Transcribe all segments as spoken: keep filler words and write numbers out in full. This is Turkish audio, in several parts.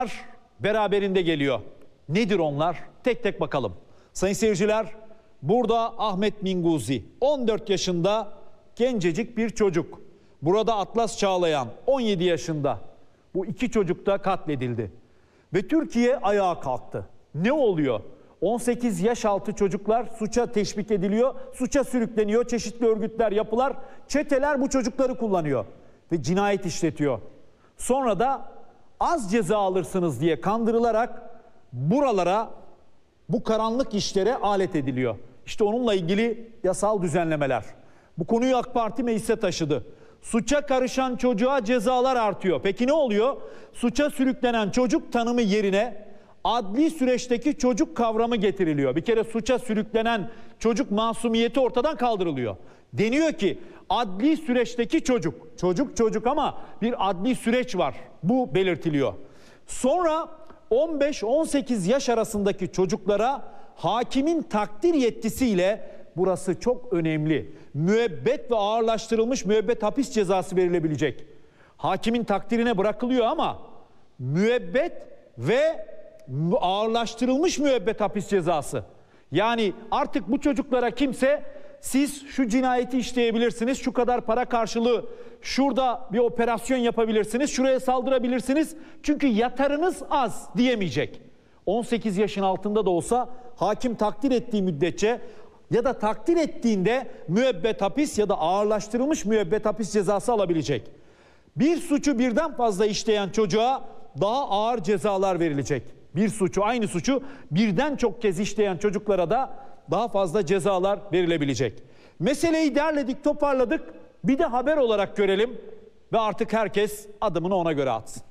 beraberinde geliyor. Nedir onlar? Tek tek bakalım. Sayın seyirciler, burada Ahmet Minguzi, on dört yaşında gencecik bir çocuk. Burada Atlas Çağlayan, on yedi yaşında. Bu iki çocuk da katledildi. Ve Türkiye ayağa kalktı. Ne oluyor? on sekiz yaş altı çocuklar suça teşvik ediliyor, suça sürükleniyor. Çeşitli örgütler, yapılar, çeteler bu çocukları kullanıyor ve cinayet işletiyor. Sonra da az ceza alırsınız diye kandırılarak buralara, bu karanlık işlere alet ediliyor. İşte onunla ilgili yasal düzenlemeler. Bu konuyu AK Parti meclise taşıdı. Suça karışan çocuğa cezalar artıyor. Peki ne oluyor? Suça sürüklenen çocuk tanımı yerine adli süreçteki çocuk kavramı getiriliyor. Bir kere suça sürüklenen çocuk masumiyeti ortadan kaldırılıyor. Deniyor ki adli süreçteki çocuk, çocuk çocuk ama bir adli süreç var. Bu belirtiliyor. Sonra on beş on sekiz yaş arasındaki çocuklara hakimin takdir yetkisiyle, burası çok önemli, müebbet ve ağırlaştırılmış müebbet hapis cezası verilebilecek. Hakimin takdirine bırakılıyor ama müebbet ve ağırlaştırılmış müebbet hapis cezası. Yani artık bu çocuklara kimse siz şu cinayeti işleyebilirsiniz, şu kadar para karşılığı, şurada bir operasyon yapabilirsiniz, şuraya saldırabilirsiniz çünkü yatarınız az diyemeyecek. on sekiz yaşın altında da olsa hakim takdir ettiği müddetçe ya da takdir ettiğinde müebbet hapis ya da ağırlaştırılmış müebbet hapis cezası alabilecek. Bir suçu birden fazla işleyen çocuğa daha ağır cezalar verilecek. Bir suçu, aynı suçu birden çok kez işleyen çocuklara da daha fazla cezalar verilebilecek. Meseleyi derledik, toparladık. Bir de haber olarak görelim ve artık herkes adımını ona göre atsın.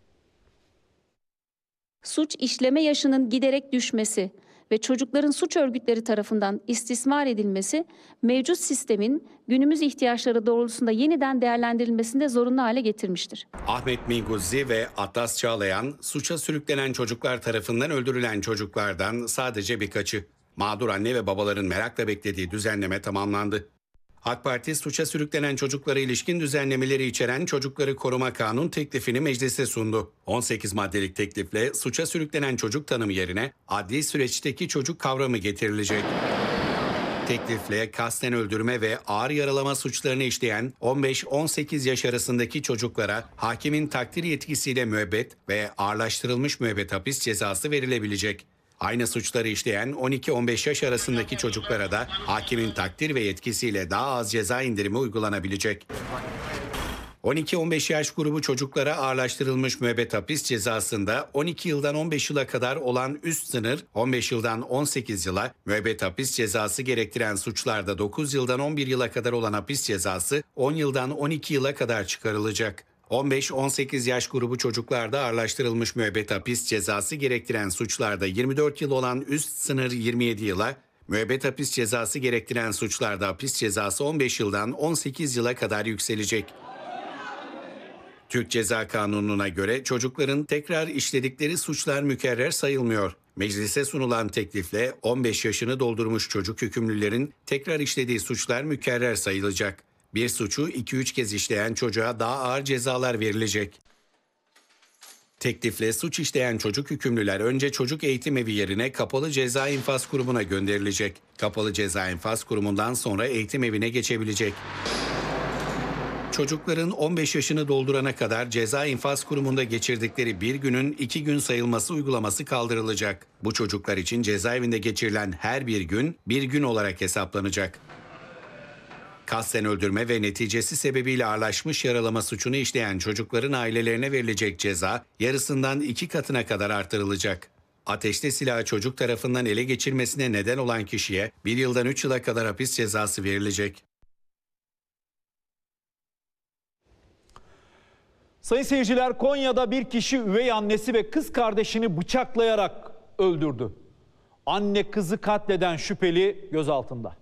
Suç işleme yaşının giderek düşmesi ve çocukların suç örgütleri tarafından istismar edilmesi mevcut sistemin günümüz ihtiyaçları doğrultusunda yeniden değerlendirilmesinde zorunlu hale getirmiştir. Ahmet Minguzi ve Atlas Çağlayan suça sürüklenen çocuklar tarafından öldürülen çocuklardan sadece birkaçı. Mağdur anne ve babaların merakla beklediği düzenleme tamamlandı. AK Parti suça sürüklenen çocuklara ilişkin düzenlemeleri içeren Çocukları Koruma Kanun teklifini meclise sundu. on sekiz maddelik teklifle suça sürüklenen çocuk tanımı yerine adli süreçteki çocuk kavramı getirilecek. Teklifle kasten öldürme ve ağır yaralama suçlarını işleyen on beş on sekiz yaş arasındaki çocuklara hakimin takdir yetkisiyle müebbet ve ağırlaştırılmış müebbet hapis cezası verilebilecek. Aynı suçları işleyen on iki on beş yaş arasındaki çocuklara da hakimin takdir ve yetkisiyle daha az ceza indirimi uygulanabilecek. on iki on beş yaş grubu çocuklara ağırlaştırılmış müebbet hapis cezasında on iki yıldan on beş yıla kadar olan üst sınır on beş yıldan on sekiz yıla, müebbet hapis cezası gerektiren suçlarda dokuz yıldan on bir yıla kadar olan hapis cezası on yıldan on iki yıla kadar çıkarılacak. on beş on sekiz yaş grubu çocuklarda ağırlaştırılmış müebbet hapis cezası gerektiren suçlarda yirmi dört yıl olan üst sınır yirmi yedi yıla, müebbet hapis cezası gerektiren suçlarda hapis cezası on beş yıldan on sekiz yıla kadar yükselecek. Türk Ceza Kanunu'na göre çocukların tekrar işledikleri suçlar mükerrer sayılmıyor. Meclise sunulan teklifle on beş yaşını doldurmuş çocuk hükümlülerin tekrar işlediği suçlar mükerrer sayılacak. Bir suçu iki üç kez işleyen çocuğa daha ağır cezalar verilecek. Teklifle suç işleyen çocuk hükümlüler önce çocuk eğitim evi yerine Kapalı Ceza İnfaz Kurumu'na gönderilecek. Kapalı Ceza İnfaz Kurumu'ndan sonra eğitim evine geçebilecek. Çocukların on beş yaşını doldurana kadar Ceza İnfaz Kurumu'nda geçirdikleri bir günün iki gün sayılması uygulaması kaldırılacak. Bu çocuklar için cezaevinde geçirilen her bir gün bir gün olarak hesaplanacak. Kasten öldürme ve neticesi sebebiyle ağırlaşmış yaralama suçunu işleyen çocukların ailelerine verilecek ceza yarısından iki katına kadar artırılacak. Ateşte silahı çocuk tarafından ele geçirmesine neden olan kişiye bir yıldan üç yıla kadar hapis cezası verilecek. Sayın seyirciler, Konya'da bir kişi üvey annesi ve kız kardeşini bıçaklayarak öldürdü. Anne kızı katleden şüpheli gözaltında.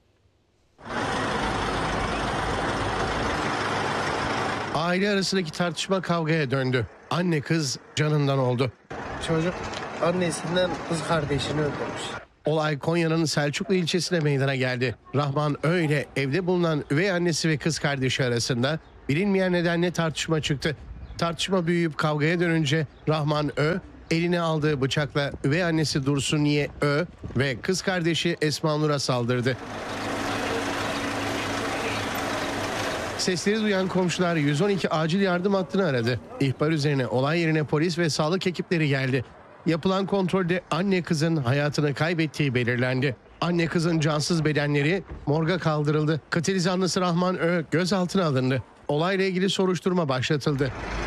Aile arasındaki tartışma kavgaya döndü. Anne kız canından oldu. Çocuk annesinden kız kardeşini öldürmüş. Olay Konya'nın Selçuklu ilçesine meydana geldi. Rahman Öyle evde bulunan üvey annesi ve kız kardeşi arasında bilinmeyen nedenle tartışma çıktı. Tartışma büyüyüp kavgaya dönünce Rahman Ö, eline aldığı bıçakla üvey annesi Dursuniye Ö ve kız kardeşi Esma Nur'a saldırdı. Sesleri duyan komşular yüz on iki acil yardım hattını aradı. İhbar üzerine olay yerine polis ve sağlık ekipleri geldi. Yapılan kontrolde anne kızın hayatını kaybettiği belirlendi. Anne kızın cansız bedenleri morga kaldırıldı. Katil zanlısı Rahman Ö gözaltına alındı. Olayla ilgili soruşturma başlatıldı.